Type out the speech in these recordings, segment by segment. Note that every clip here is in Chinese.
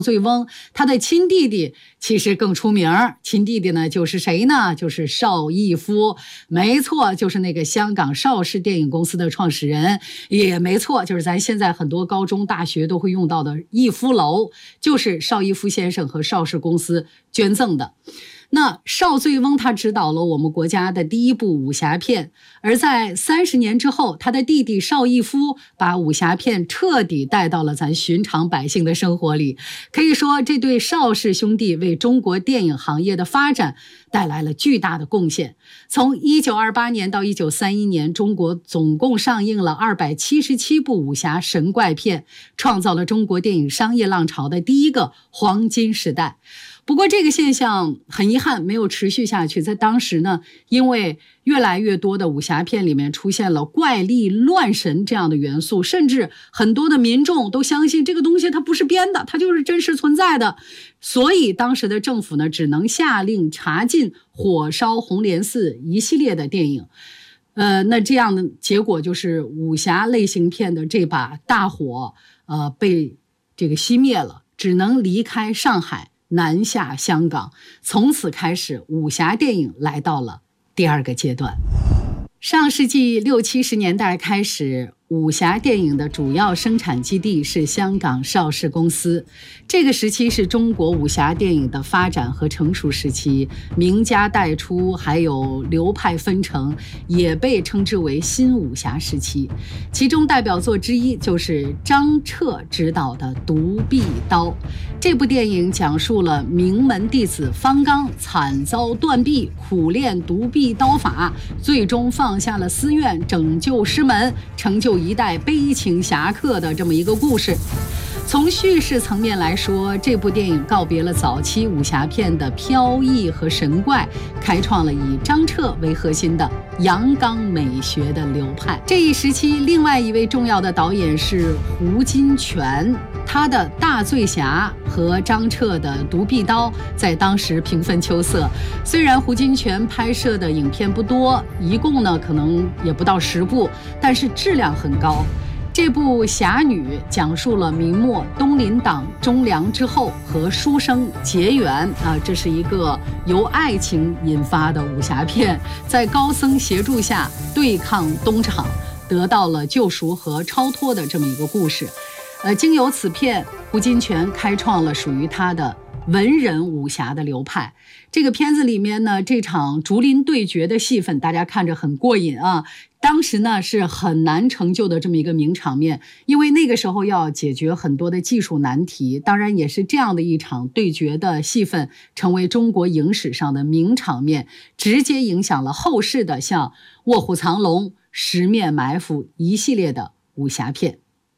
醉翁他的亲弟弟其实更出名，亲弟弟呢就是谁呢？就是邵逸夫，没错，就是那个香港邵氏电影公司的创始人，也没错，就是咱现在很多高中大学都会用到的逸夫楼，就是邵逸夫先生和邵氏公司捐赠的。那邵醉翁他执导了我们国家的第一部武侠片，而在30年之后，他的弟弟邵逸夫把武侠片彻底带到了咱寻常百姓的生活里。可以说，这对邵氏兄弟为中国电影行业的发展带来了巨大的贡献。从1928年到1931年，中国总共上映了277部武侠神怪片，创造了中国电影商业浪潮的第一个黄金时代。不过这个现象很遗憾没有持续下去，在当时呢，因为越来越多的武侠片里面出现了怪力乱神这样的元素，甚至很多的民众都相信这个东西它不是编的，它就是真实存在的。所以当时的政府呢，只能下令查禁火烧红莲寺一系列的电影。那这样的结果就是武侠类型片的这把大火被这个熄灭了，只能离开上海南下香港，从此开始武侠电影来到了第二个阶段。上世纪60、70年代开始，武侠电影的主要生产基地是香港邵氏公司。这个时期是中国武侠电影的发展和成熟时期，名家辈出，还有流派纷呈，也被称之为新武侠时期。其中代表作之一就是张彻执导的《独臂刀》。这部电影讲述了名门弟子方刚惨遭断臂，苦练独臂刀法，最终放下了私怨，拯救师门，成就一代悲情侠客的这么一个故事。从叙事层面来说，这部电影告别了早期武侠片的飘逸和神怪，开创了以张彻为核心的阳刚美学的流派。这一时期另外一位重要的导演是胡金铨，他的《大醉侠》和张彻的《独臂刀》在当时平分秋色。虽然胡金铨拍摄的影片不多，一共呢可能也不到10部，但是质量很高。这部《侠女》讲述了明末东林党忠良之后和书生结缘这是一个由爱情引发的武侠片，在高僧协助下对抗东厂，得到了救赎和超脱的这么一个故事。经由此片，胡金铨开创了属于他的文人武侠的流派。这个片子里面呢，这场竹林对决的戏份大家看着很过瘾啊。当时呢是很难成就的这么一个名场面，因为那个时候要解决很多的技术难题，当然也是这样的一场对决的戏份成为中国影史上的名场面，直接影响了后世的像《卧虎藏龙》《十面埋伏》一系列的武侠片。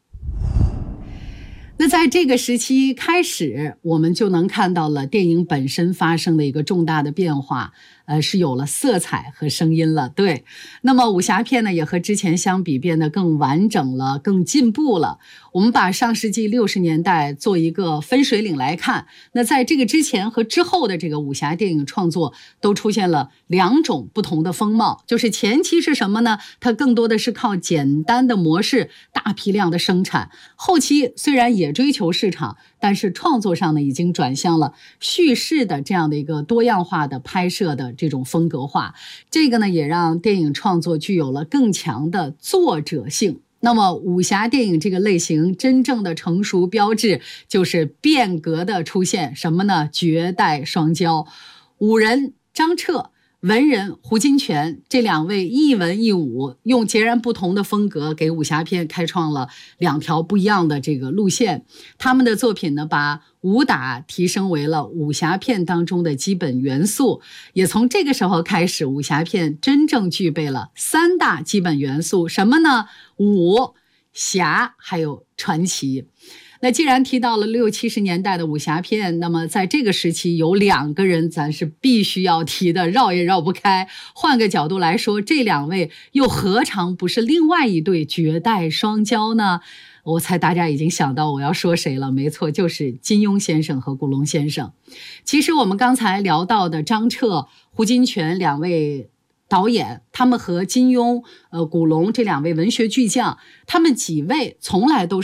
那在这个时期开始，我们就能看到了电影本身发生的一个重大的变化，是有了色彩和声音了。对，那么武侠片呢，也和之前相比变得更完整了，更进步了。我们把上世纪60年代做一个分水岭来看，那在这个之前和之后的这个武侠电影创作都出现了2种不同的风貌。就是前期是什么呢？它更多的是靠简单的模式大批量的生产，后期虽然也追求市场，但是创作上呢已经转向了叙事的这样的一个多样化的拍摄的这种风格化。这个呢也让电影创作具有了更强的作者性。那么武侠电影这个类型真正的成熟标志就是变革的出现，什么呢？绝代双骄，武人张彻，文人胡金铨，这2位一文一武，用截然不同的风格给武侠片开创了2条不一样的这个路线。他们的作品呢，把武打提升为了武侠片当中的基本元素，也从这个时候开始，武侠片真正具备了3大基本元素，什么呢？武、侠还有传奇。那既然提到了60、70年代的武侠片，那么在这个时期有2个人咱是必须要提的，绕也绕不开。换个角度来说，这2位又何尝不是另外一对绝代双骄呢？我猜大家已经想到我要说谁了，没错，就是金庸先生和古龙先生。其实我们刚才聊到的张彻、胡金铨2位导演，他们和金庸、古龙这2位文学巨匠，他们几位从来都是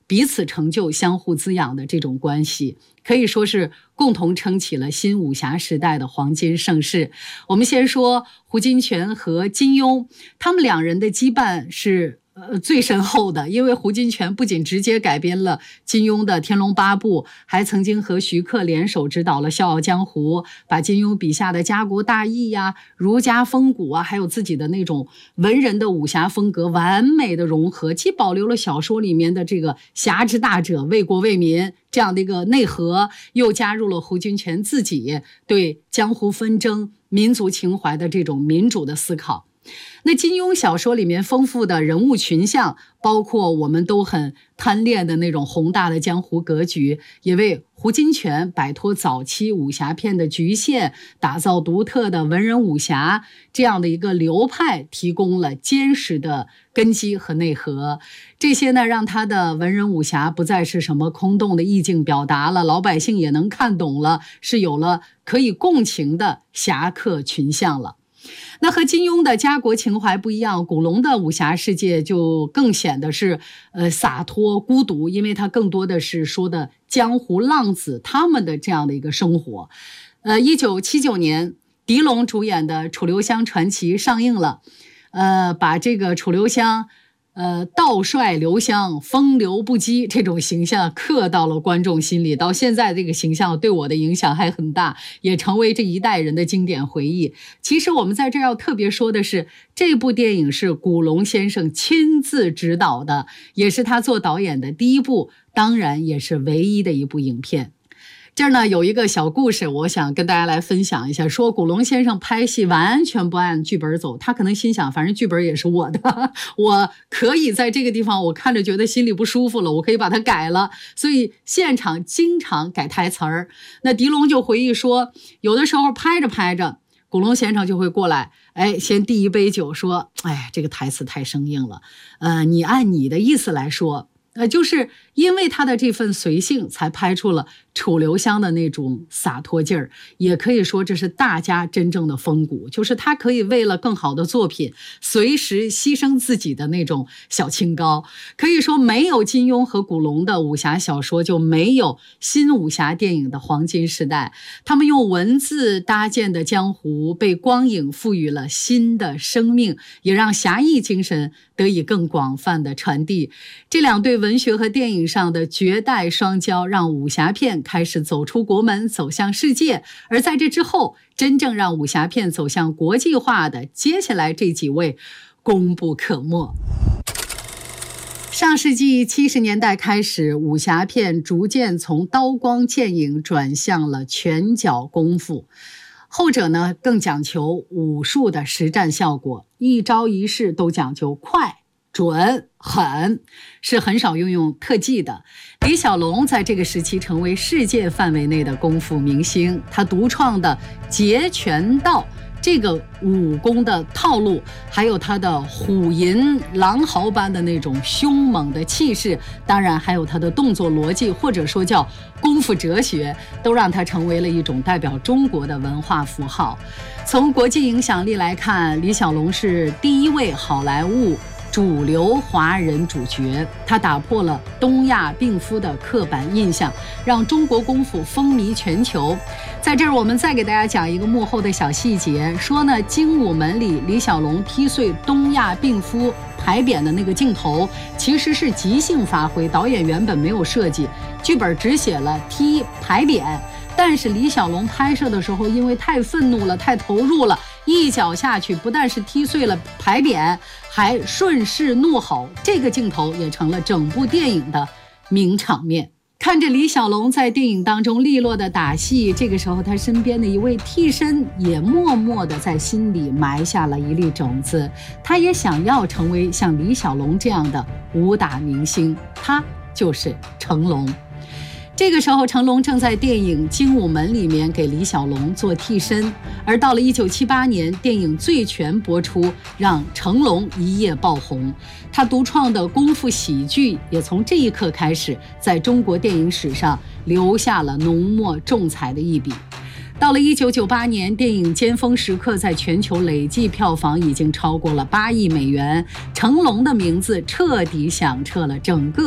彼此成就、相互滋养的这种关系，可以说是共同撑起了新武侠时代的黄金盛世。我们先说胡金铨和金庸，他们两人的羁绊是最深厚的，因为胡金铨不仅直接改编了金庸的《天龙八部》，还曾经和徐克联手指导了《笑傲江湖》，把金庸笔下的家国大义呀、儒家风骨啊，还有自己的那种文人的武侠风格完美的融合，既保留了小说里面的这个侠之大者、为国为民这样的一个内核，又加入了胡金铨自己对江湖纷争、民族情怀的这种民主的思考。那金庸小说里面丰富的人物群像，包括我们都很贪恋的那种宏大的江湖格局，也为胡金铨摆脱早期武侠片的局限，打造独特的文人武侠这样的一个流派提供了坚实的根基和内核。这些呢，让他的文人武侠不再是什么空洞的意境表达了，老百姓也能看懂了，是有了可以共情的侠客群像了。那和金庸的家国情怀不一样，古龙的武侠世界就更显得是洒脱孤独，因为它更多的是说的江湖浪子他们的这样的一个生活。1979年狄龙主演的《楚留香传奇》上映了，把这个楚留香道帅留香、风流不羁这种形象刻到了观众心里，到现在这个形象对我的影响还很大，也成为这一代人的经典回忆。其实我们在这儿要特别说的是，这部电影是古龙先生亲自执导的，也是他做导演的第一部，当然也是唯一的一部影片。这儿呢有一个小故事，我想跟大家来分享一下。说古龙先生拍戏完全不按剧本走，他可能心想，反正剧本也是我的，我可以在这个地方我看着觉得心里不舒服了，我可以把它改了，所以现场经常改台词儿。那狄龙就回忆说，有的时候拍着拍着，古龙先生就会过来，先递一杯酒，说，这个台词太生硬了，你按你的意思来说。就是因为他的这份随性，才拍出了楚留香的那种洒脱劲儿，也可以说这是大家真正的风骨，就是他可以为了更好的作品，随时牺牲自己的那种小清高。可以说没有金庸和古龙的武侠小说，就没有新武侠电影的黄金时代。他们用文字搭建的江湖，被光影赋予了新的生命，也让侠义精神得以更广泛的传递。这两对文学和电影上的绝代双骄，让武侠片开始走出国门，走向世界。而在这之后，真正让武侠片走向国际化的，接下来这几位功不可没。上世纪70年代开始，武侠片逐渐从刀光剑影转向了拳脚功夫，后者呢更讲求武术的实战效果，一招一式都讲究快、准、狠，是很少用特技的。李小龙在这个时期成为世界范围内的功夫明星，他独创的截拳道这个武功的套路，还有他的虎吟狼嚎般的那种凶猛的气势，当然还有他的动作逻辑，或者说叫功夫哲学，都让他成为了一种代表中国的文化符号。从国际影响力来看，李小龙是第一位好莱坞主流华人主角，他打破了东亚病夫的刻板印象，让中国功夫风靡全球。在这儿我们再给大家讲一个幕后的小细节，说呢精武门里李小龙踢碎东亚病夫牌匾的那个镜头其实是即兴发挥，导演原本没有设计，剧本只写了踢牌匾，但是李小龙拍摄的时候因为太愤怒了，太投入了，一脚下去不但是踢碎了牌匾，还顺势怒吼，这个镜头也成了整部电影的名场面。看着李小龙在电影当中利落的打戏，这个时候他身边的一位替身也默默地在心里埋下了一粒种子，他也想要成为像李小龙这样的武打明星，他就是成龙。这个时候成龙正在电影《精武门》里面给李小龙做替身，而到了1978年电影《醉拳》播出，让成龙一夜爆红，他独创的功夫喜剧也从这一刻开始在中国电影史上留下了浓墨重彩的一笔。到了1998年，电影《尖峰时刻》在全球累计票房已经超过了8亿美元，成龙的名字彻底响彻了整个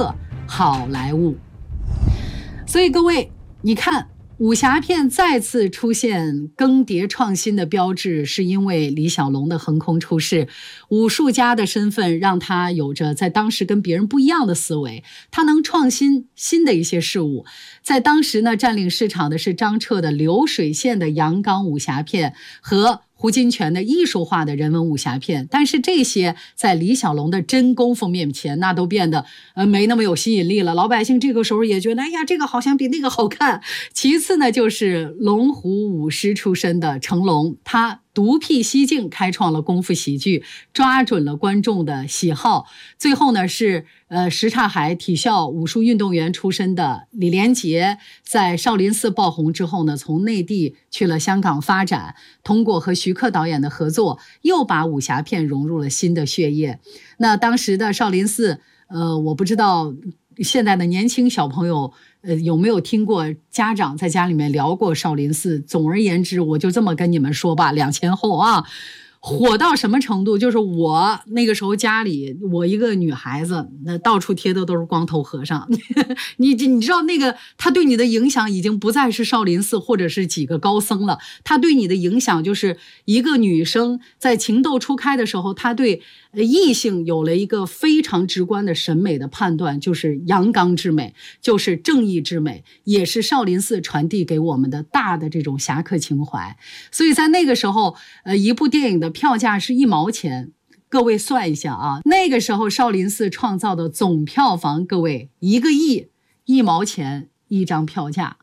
好莱坞。所以各位，你看武侠片再次出现更迭创新的标志，是因为李小龙的横空出世。武术家的身份让他有着在当时跟别人不一样的思维，他能创新新的一些事物。在当时呢，占领市场的是张彻的流水线的阳刚武侠片和胡金铨的艺术化的人文武侠片，但是这些在李小龙的真功夫面前，那都变得没那么有吸引力了。老百姓这个时候也觉得，哎呀，这个好像比那个好看。其次呢，就是龙虎武师出身的成龙，他独辟蹊径，开创了功夫喜剧，抓准了观众的喜好。最后呢，是什刹海体校武术运动员出身的李连杰，在少林寺爆红之后呢，从内地去了香港发展，通过和徐克导演的合作，又把武侠片融入了新的血液。那当时的少林寺，我不知道现在的年轻小朋友有没有听过家长在家里面聊过少林寺。总而言之，我就这么跟你们说吧，2000后啊，火到什么程度？就是我那个时候家里，我一个女孩子，那到处贴的都是光头和尚。你知道那个他对你的影响已经不再是少林寺或者是几个高僧了，他对你的影响就是一个女生在情窦初开的时候，她对异性有了一个非常直观的审美的判断，就是阳刚之美，就是正义之美，也是少林寺传递给我们的大的这种侠客情怀。所以在那个时候，一部电影的票价是1毛钱，各位算一下啊，那个时候少林寺创造的总票房，各位1个亿，1毛钱一张票价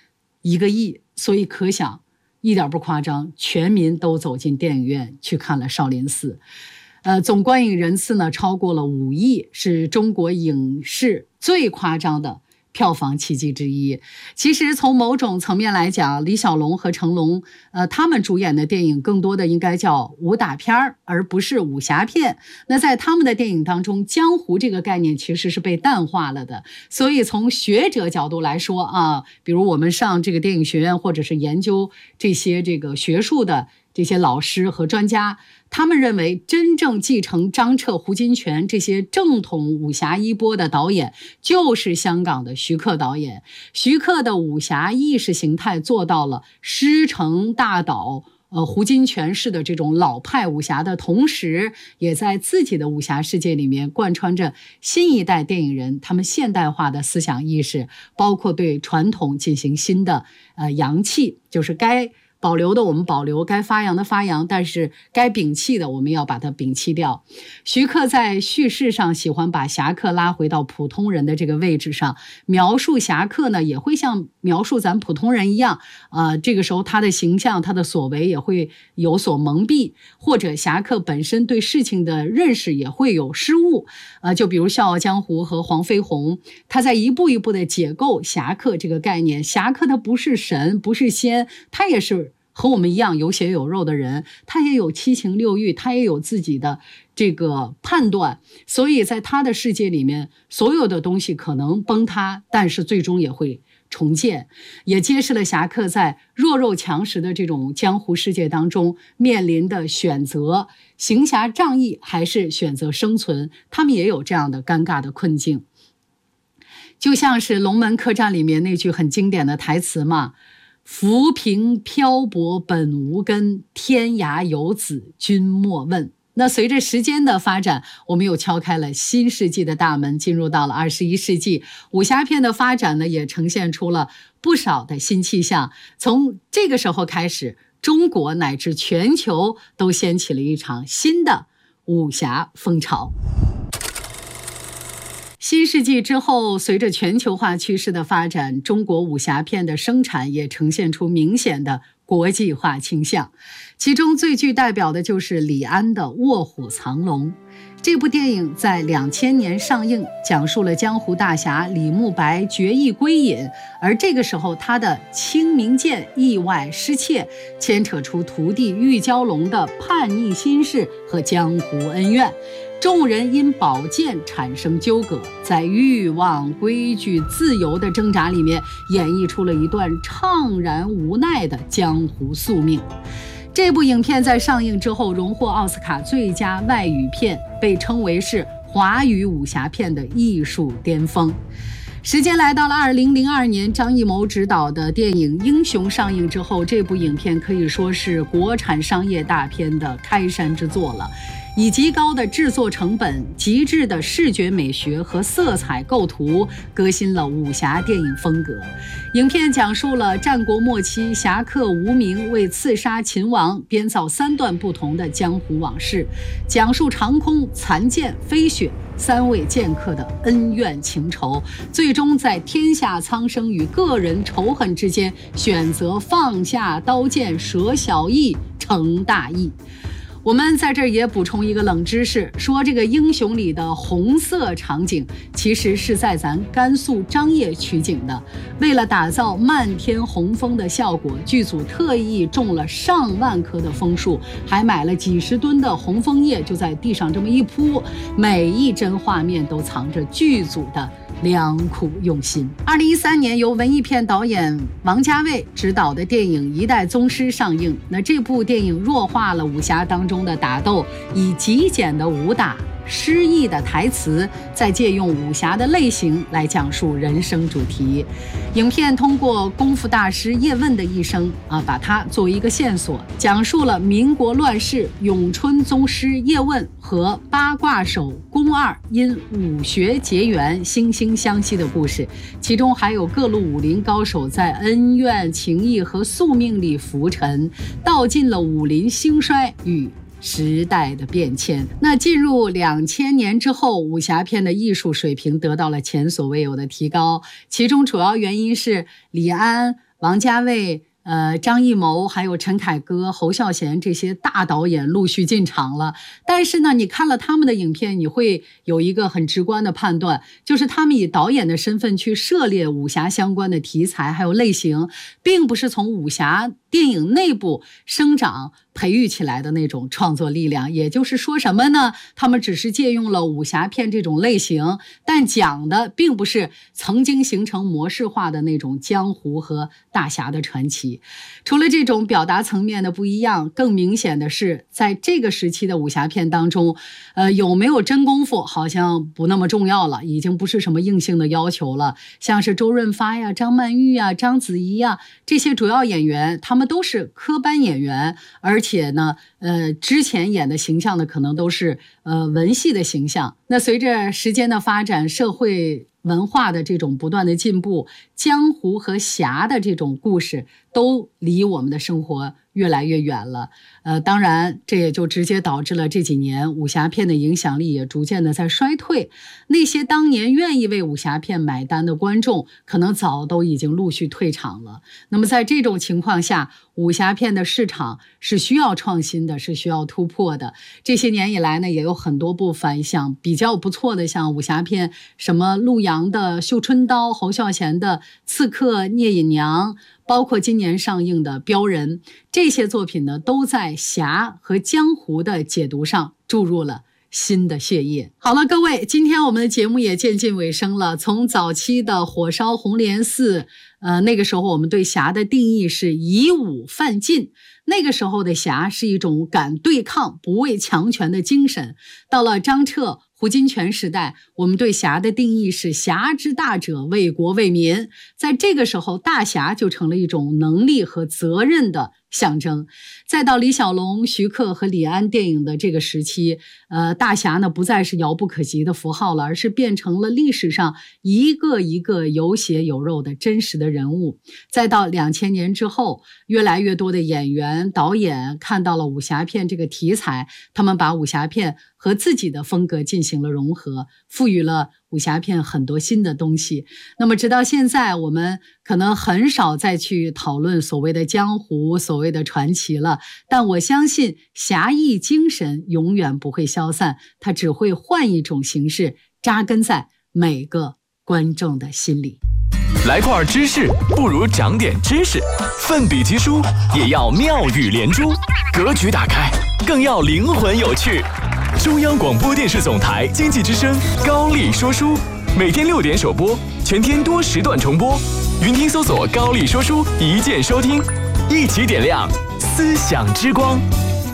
，1个亿，所以可想一点不夸张，全民都走进电影院去看了少林寺。总观影人次呢超过了5亿，是中国影视最夸张的票房奇迹之一。其实从某种层面来讲，李小龙和成龙他们主演的电影更多的应该叫武打片而不是武侠片。那在他们的电影当中，江湖这个概念其实是被淡化了的。所以从学者角度来说啊，比如我们上这个电影学院或者是研究这些这个学术的这些老师和专家，他们认为真正继承张彻、胡金铨这些正统武侠衣钵的导演就是香港的徐克导演。徐克的武侠意识形态做到了师承大导胡金铨式的这种老派武侠的同时，也在自己的武侠世界里面贯穿着新一代电影人他们现代化的思想意识，包括对传统进行新的扬弃，就是该保留的我们保留，该发扬的发扬，但是该摒弃的我们要把它摒弃掉。徐克在叙事上喜欢把侠客拉回到普通人的这个位置上，描述侠客呢也会像描述咱普通人一样，这个时候他的形象他的所为也会有所蒙蔽，或者侠客本身对事情的认识也会有失误。就比如《笑傲江湖》和黄飞鸿，他在一步一步的解构侠客这个概念。侠客他不是神不是仙，他也是和我们一样有血有肉的人，他也有七情六欲，他也有自己的这个判断，所以在他的世界里面，所有的东西可能崩塌，但是最终也会重建，也揭示了侠客在弱肉强食的这种江湖世界当中面临的选择，行侠仗义还是选择生存，他们也有这样的尴尬的困境。就像是《龙门客栈》里面那句很经典的台词嘛，浮萍漂泊本无根，天涯游子君莫问。那随着时间的发展，我们又敲开了新世纪的大门，进入到了21世纪。武侠片的发展呢，也呈现出了不少的新气象。从这个时候开始，中国乃至全球都掀起了一场新的武侠风潮。新世纪之后，随着全球化趋势的发展，中国武侠片的生产也呈现出明显的国际化倾向。其中最具代表的就是李安的《卧虎藏龙》。这部电影在2000年上映，讲述了江湖大侠李慕白决意归隐，而这个时候他的青冥剑意外失窃，牵扯出徒弟玉娇龙的叛逆心事和江湖恩怨。众人因宝剑产生纠葛，在欲望、规矩、自由的挣扎里面，演绎出了一段怅然无奈的江湖宿命。这部影片在上映之后荣获奥斯卡最佳外语片，被称为是华语武侠片的艺术巅峰。时间来到了2002年，张艺谋执导的电影《英雄》上映之后，这部影片可以说是国产商业大片的开山之作了。以极高的制作成本、极致的视觉美学和色彩构图，革新了武侠电影风格。影片讲述了战国末期侠客无名为刺杀秦王编造3段不同的江湖往事，讲述长空、残剑、飞雪3位剑客的恩怨情仇，最终在天下苍生与个人仇恨之间选择放下刀剑，舍小义成大义。我们在这儿也补充一个冷知识，说这个英雄里的红色场景其实是在咱甘肃张掖取景的。为了打造漫天红枫的效果，剧组特意种了上万棵的枫树，还买了几十吨的红枫叶，就在地上这么一铺，每一帧画面都藏着剧组的良苦用心。2013年由文艺片导演王家卫执导的电影《一代宗师》上映。那这部电影弱化了武侠当中的打斗，以极简的武打、诗意的台词，再借用武侠的类型来讲述人生主题。影片通过功夫大师叶问的一生把它作为一个线索，讲述了民国乱世咏春宗师叶问和八卦手宫二因武学结缘、惺惺相惜的故事，其中还有各路武林高手在恩怨情义和宿命里浮沉，道尽了武林兴衰与时代的变迁。那进入2000年之后，武侠片的艺术水平得到了前所未有的提高，其中主要原因是李安、王家卫、张艺谋还有陈凯歌、侯孝贤这些大导演陆续进场了。但是呢，你看了他们的影片，你会有一个很直观的判断，就是他们以导演的身份去涉猎武侠相关的题材还有类型，并不是从武侠电影内部生长培育起来的那种创作力量。也就是说什么呢？他们只是借用了武侠片这种类型，但讲的并不是曾经形成模式化的那种江湖和大侠的传奇。除了这种表达层面的不一样，更明显的是在这个时期的武侠片当中，有没有真功夫好像不那么重要了，已经不是什么硬性的要求了。像是周润发呀、张曼玉呀、章子怡呀这些主要演员，他们都是科班演员，而且呢之前演的形象呢可能都是文戏的形象。那随着时间的发展，社会文化的这种不断的进步，江湖和侠的这种故事都离我们的生活越来越远了。当然这也就直接导致了这几年武侠片的影响力也逐渐的在衰退。那些当年愿意为武侠片买单的观众，可能早都已经陆续退场了。那么在这种情况下，武侠片的市场是需要创新的，是需要突破的。这些年以来呢，也有很多部反响比较不错的，像武侠片，什么陆阳的《绣春刀》，侯孝贤的《刺客聂隐娘》，包括今年上映的《镖人》，这些作品呢，都在侠和江湖的解读上注入了新的血液。好了，各位，今天我们的节目也渐近尾声了。从早期的火烧红莲寺，那个时候我们对侠的定义是以武犯禁，那个时候的侠是一种敢对抗、不畏强权的精神。到了张彻、胡金铨时代，我们对侠的定义是侠之大者，为国为民。在这个时候，大侠就成了一种能力和责任的象征。再到李小龙、徐克和李安电影的这个时期，大侠呢不再是遥不可及的符号了，而是变成了历史上一个一个有血有肉的真实的人物。再到2000年之后，越来越多的演员、导演看到了武侠片这个题材，他们把武侠片和自己的风格进行了融合，赋予了武侠片很多新的东西。那么直到现在，我们可能很少再去讨论所谓的江湖、所谓的传奇了，但我相信侠义精神永远不会消散，它只会换一种形式扎根在每个观众的心里。 来块知识不如长点知识，奋笔疾书也要妙语连珠，格局打开更要灵魂有趣。中央广播电视总台经济之声高丽说书，每天6点首播，全天多时段重播。云听搜索高丽说书，一键收听，一起点亮思想之光。